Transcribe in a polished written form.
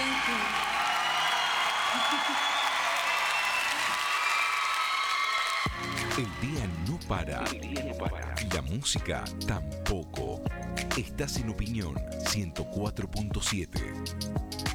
Thank you. El día no para. La música tampoco. Estás en Opinión 104.7.